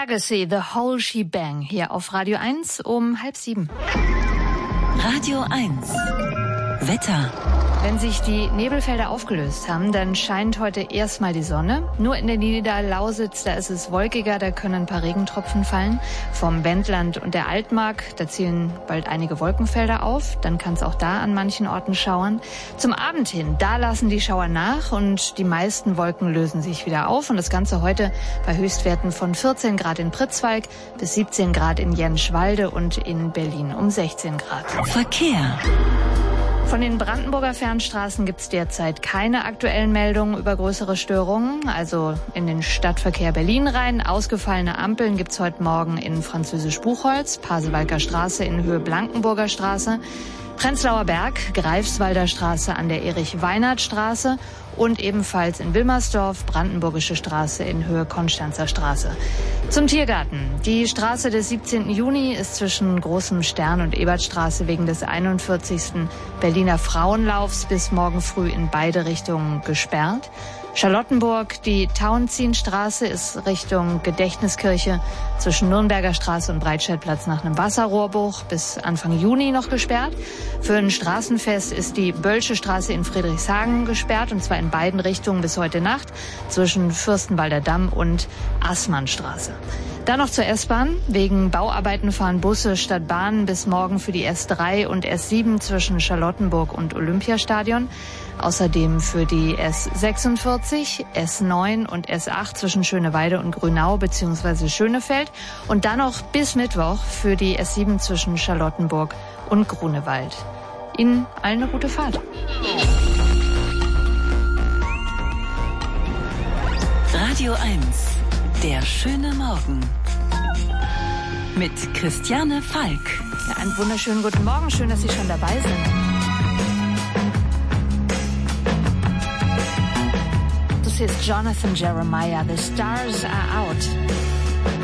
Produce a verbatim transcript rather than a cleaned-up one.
Legacy, The Whole Shebang, hier auf Radio eins um halb sieben. Radio eins. Wetter. Wenn sich die Nebelfelder aufgelöst haben, dann scheint heute erstmal die Sonne. Nur in der Niederlausitz, da ist es wolkiger, da können ein paar Regentropfen fallen. Vom Wendland und der Altmark, da zielen bald einige Wolkenfelder auf. Dann kann es auch da an manchen Orten schauern. Zum Abend hin, da lassen die Schauer nach und die meisten Wolken lösen sich wieder auf. Und das Ganze heute bei Höchstwerten von vierzehn Grad in Pritzwalk bis siebzehn Grad in Jenschwalde und in Berlin um sechzehn Grad. Verkehr. Von den Brandenburger Fernstraßen gibt es derzeit keine aktuellen Meldungen über größere Störungen. Also in den Stadtverkehr Berlin rein. Ausgefallene Ampeln gibt es heute Morgen in Französisch-Buchholz, Pasewalker Straße in Höhe Blankenburger Straße, Prenzlauer Berg, Greifswalder Straße an der Erich-Weinert-Straße und ebenfalls in Wilmersdorf, Brandenburgische Straße in Höhe Konstanzer Straße. Zum Tiergarten. Die Straße des siebzehnten Juni ist zwischen Großem Stern und Ebertstraße wegen des einundvierzigsten Berliner Frauenlaufs bis morgen früh in beide Richtungen gesperrt. Charlottenburg, die Tauentzienstraße ist Richtung Gedächtniskirche zwischen Nürnberger Straße und Breitscheidplatz nach einem Wasserrohrbruch bis Anfang Juni noch gesperrt. Für ein Straßenfest ist die Bölsche Straße in Friedrichshagen gesperrt, und zwar in beiden Richtungen bis heute Nacht zwischen Fürstenwalder Damm und Assmannstraße. Dann noch zur S-Bahn. Wegen Bauarbeiten fahren Busse statt Bahnen bis morgen für die S drei und S sieben zwischen Charlottenburg und Olympiastadion. Außerdem für die S sechsundvierzig, S neun und S acht zwischen Schöneweide und Grünau bzw. Schönefeld. Und dann noch bis Mittwoch für die S sieben zwischen Charlottenburg und Grunewald. Ihnen allen eine gute Fahrt. Radio eins. Der schöne Morgen. Mit Christiane Falk. Ja, einen wunderschönen guten Morgen. Schön, dass Sie schon dabei sind. Das ist Jonathan Jeremiah. The Stars Are Out.